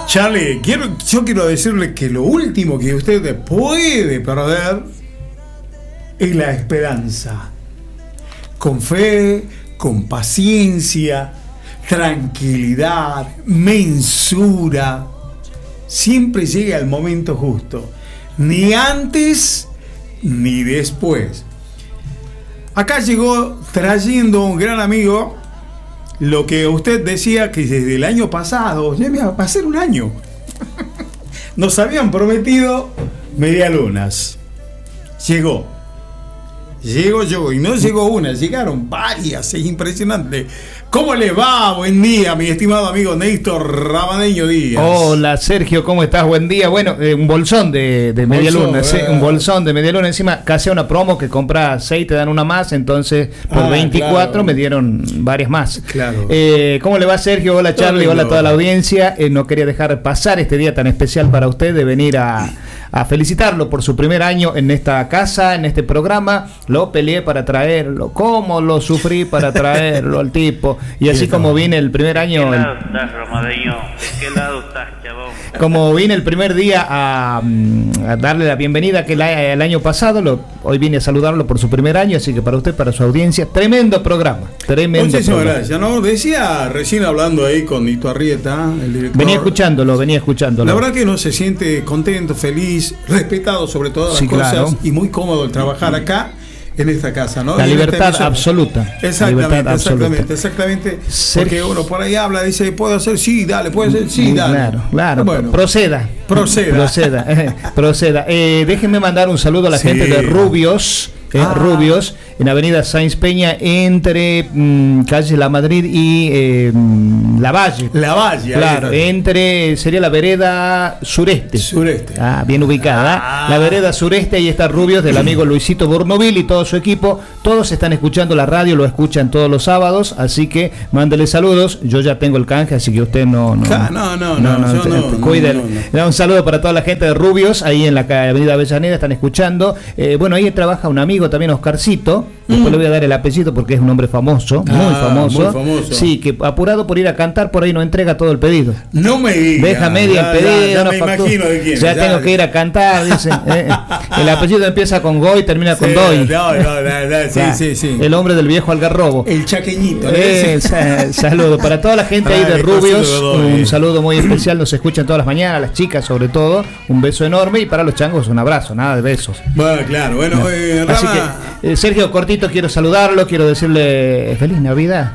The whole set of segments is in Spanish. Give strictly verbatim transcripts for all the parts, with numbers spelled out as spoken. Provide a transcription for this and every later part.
Charlie, quiero, yo quiero decirle que lo último que usted puede perder es la esperanza. Con fe, con paciencia, tranquilidad, mensura, siempre llega el momento justo, ni antes ni después. Acá llegó trayendo un gran amigo lo que usted decía que desde el año pasado, ya me va a ser un año, nos habían prometido medialunas. Llegó. Llegó yo, y no llegó una, llegaron varias, es impresionante. ¿Cómo le va? Buen día, mi estimado amigo Néstor Rabadeño Díaz. Hola, Sergio, ¿cómo estás? Buen día. Bueno, eh, un bolsón de, de media luna, eh. ¿sí? Un bolsón de media luna. Encima, casi una promo que compras seis, te dan una más, entonces por ah, veinticuatro claro. Me dieron varias más. Claro. Eh, ¿Cómo le va, Sergio? Hola, Charlie, hola a toda la audiencia. Eh, no quería dejar pasar este día tan especial para usted de venir a, a felicitarlo por su primer año en esta casa, en este programa. Lo peleé para traerlo, cómo lo sufrí para traerlo al tipo. Y así como vine el primer año. ¿Qué lado estás, Romadeño? ¿Qué lado estás, chabón? Como vine el primer día a, a darle la bienvenida que la, el año pasado, lo, hoy vine a saludarlo por su primer año, así que para usted, para su audiencia, tremendo programa. Tremendo Muchísimas programa. gracias. ¿No? Decía recién hablando ahí con Nito Arrieta, el director. Venía escuchándolo, venía escuchándolo. La verdad que uno se siente contento, feliz, respetado sobre todas las sí, cosas, claro. Y muy cómodo el trabajar acá. En esta casa, ¿no? La libertad absoluta. Exactamente, libertad exactamente, absoluta. exactamente. Ser... Porque uno por ahí habla, dice, ¿puedo hacer? Sí, dale, puede ser, sí, dale. Claro, claro. Bueno, proceda. Proceda. Proceda. proceda. Eh, déjenme mandar un saludo a la sí. gente de Rubios. Eh, ah. Rubios, en Avenida Sáenz Peña, entre mmm, calle La Madrid y eh, La Valle. La Valle, claro, entre, sería la vereda sureste. Sureste. Ah, bien ubicada. Ah. La vereda sureste, ahí está Rubios, del amigo Luisito Bornovil y todo su equipo. Todos están escuchando la radio, lo escuchan todos los sábados, así que mándele saludos. Yo ya tengo el canje, así que usted no. No, ah, no, no, no, no, no, te, no, te, cuide. No, no, no. Da un saludo para toda la gente de Rubios, ahí en la Avenida Avellaneda, están escuchando. Eh, bueno, ahí trabaja un amigo también, Oscarcito. Después mm. le voy a dar el apellido porque es un hombre famoso, ah, muy famoso. Muy famoso. Sí, que apurado por ir a cantar, por ahí no entrega todo el pedido. No me digas. Deja media el pedido. Ya, ya no me imagino de quién. Ya, ya tengo que ir a cantar, dice. Eh, el apellido empieza con Go y termina con sí, Doy. No, no, no, no, sí, sí, sí. El hombre del viejo algarrobo. El chaqueñito. Eh, sa- saludo para toda la gente ahí de Rubios. Un saludo muy especial. Nos escuchan todas las mañanas, las chicas sobre todo. Un beso enorme. Y para los changos un abrazo, nada de besos. Bueno, claro. Bueno, eh, así que, eh, Sergio, cortito, quiero saludarlo. Quiero decirle feliz Navidad.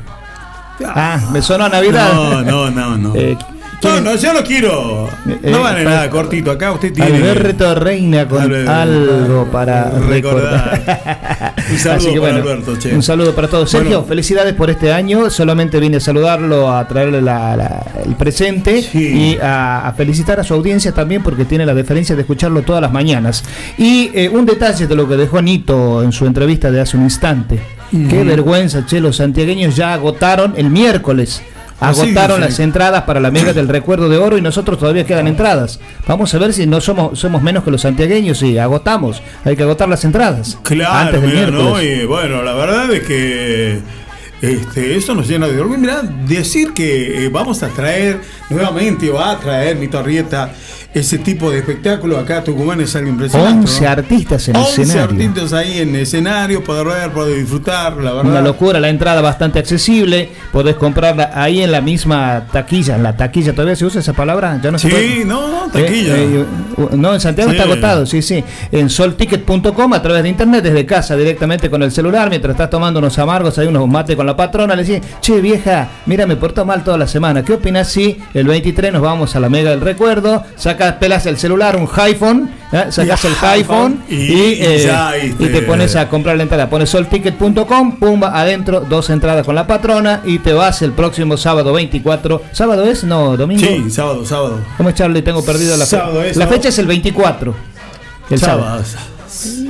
Ah, me sonó Navidad. No, no, no, no. eh, No, no, yo no quiero. Eh, no vale nada cortito. Acá usted tiene. Alberto Reina con Alberto, algo para recordar. recordar. Un saludo Así que, para bueno, Alberto, che. Un saludo para todos. Sergio, bueno. Felicidades por este año. Solamente vine a saludarlo, a traerle la, la, el presente sí. y a, a felicitar a su audiencia también porque tiene la deferencia de escucharlo todas las mañanas. Y eh, un detalle de lo que dejó Nito en su entrevista de hace un instante. Mm. Qué vergüenza, che, los santiagueños ya agotaron el miércoles. Agotaron sí, sí. las entradas para la Mega del Recuerdo de Oro y nosotros todavía quedan entradas. Vamos a ver si no somos somos menos que los santiagueños y agotamos. Hay que agotar las entradas. Claro, antes del mira, miércoles. ¿no? Y bueno, la verdad es que este, eso nos llena de orgullo. Mira, decir que eh, vamos a traer nuevamente, va a traer Nito Arrieta ese tipo de espectáculo acá a Tucumán es algo impresionante. once ¿no? artistas en once escenario. once artistas ahí en escenario, poder ver, poder disfrutar, la verdad. Una locura, la entrada bastante accesible, podés comprarla ahí en la misma taquilla, en la taquilla, ¿todavía se usa esa palabra? Ya no sí, se puede. no, no, taquilla. Eh, eh, no, en Santiago sí. está agotado, sí, sí. En sol ticket punto com a través de internet, desde casa, directamente con el celular, mientras estás tomando unos amargos, hay unos mates con la patrona, le decís, che vieja, mira, me porto mal toda la semana, ¿qué opinas si el veintitrés nos vamos a la Mega del Recuerdo, sacas, pelas el celular, un iPhone, ¿eh? sacas el iPhone y, y, eh, ya, y, te... y te pones a comprar la entrada, pones sol ticket punto com, pumba, adentro, dos entradas con la patrona y te vas el próximo sábado veinticuatro. ¿Sábado es? No, domingo. Sí, sábado, sábado. ¿Cómo es, Charlie? Tengo perdido la sábado fecha. Es, la sábado. fecha es el veinticuatro. El sábado. sábado.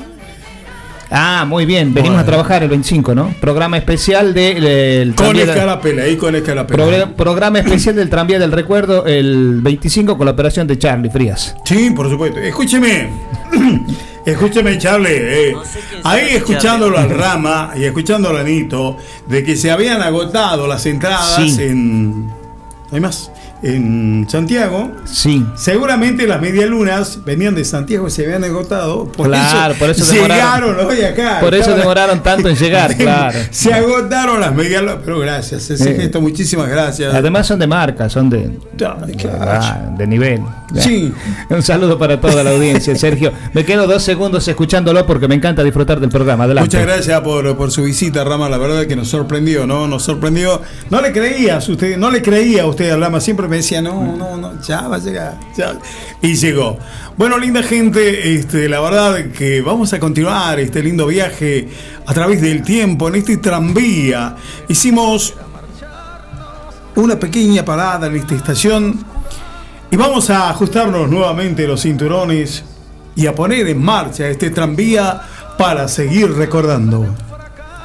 Ah, muy bien. Venimos bueno. a trabajar el veinticinco, ¿no? Programa especial del de, con escarapela, ahí con escarapela. Pro, programa especial del tranvía del recuerdo el veinticinco con la operación de Charlie Frías. Sí, por supuesto. Escúcheme. Escúcheme, Charlie. Eh. No sé ahí escuchándolo al Rama y escuchándolo a Nito de que se habían agotado las entradas sí. en. ¿Hay más? en Santiago. Sí. Seguramente las medialunas venían de Santiago y se habían agotado. Por claro, eso por eso llegaron demoraron, hoy acá. Por eso Estaban, demoraron tanto en llegar, claro. Se agotaron las medialunas, pero gracias, ese eh. gesto, muchísimas gracias. Además son de marca, son de, ah, de nivel. Sí. Un saludo para toda la audiencia, Sergio. Me quedo dos segundos escuchándolo porque me encanta disfrutar del programa. Adelante. Muchas gracias por, por su visita, Rama. La verdad que nos sorprendió, ¿no? Nos sorprendió. No le creías usted, no le creía a usted a Rama. Siempre me decía, no, no, no, ya va a llegar. Ya. Y llegó. Bueno, linda gente, este, la verdad que vamos a continuar este lindo viaje a través del tiempo en este tranvía. Hicimos una pequeña parada en esta estación y vamos a ajustarnos nuevamente los cinturones y a poner en marcha este tranvía para seguir recordando.